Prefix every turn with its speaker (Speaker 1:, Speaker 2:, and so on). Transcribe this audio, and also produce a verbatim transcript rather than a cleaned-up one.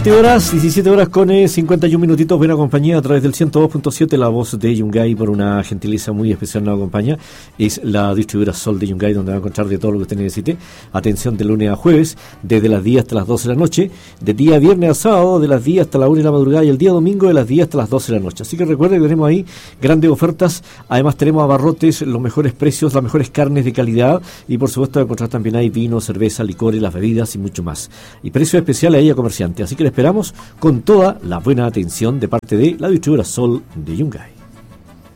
Speaker 1: diecisiete horas, diecisiete horas con eh, cincuenta y un minutitos. Buena compañía a través del ciento dos punto siete. La voz de Yungay, por una gentileza muy especial, nos acompaña. Es la distribuidora Sol de Yungay, donde va a encontrar de todo lo que usted necesite. Atención de lunes a jueves, desde las diez hasta las doce de la noche. De día viernes a sábado, de las diez hasta la una de la madrugada. Y el día domingo, de las diez hasta las doce de la noche. Así que recuerde que tenemos ahí grandes ofertas. Además, tenemos abarrotes, los mejores precios, las mejores carnes de calidad. Y por supuesto, va a encontrar también ahí vino, cerveza, licores, las bebidas y mucho más. Y precio especial a ella, comerciante. Así que le esperamos con toda la buena atención de parte de la distribuidora Sol de Yungay.